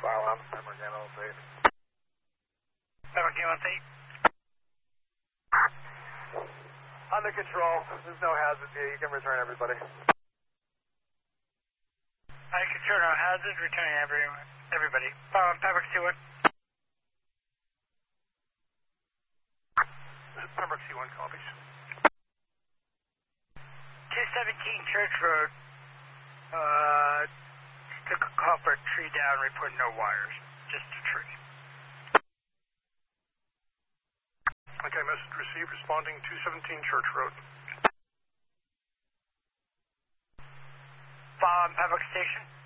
File on Pembroke Animal State. Pembroke Animal State. Under control. There's no hazards here. You can return everybody. I control no hazards, returning everybody. Pembroke C1. Pembroke C1 copies. 217 Church Road. Took a call for a tree down, reported no wires. Just a tree. Okay, message received. Responding 217 Church Road. Follow on Pembroke Station.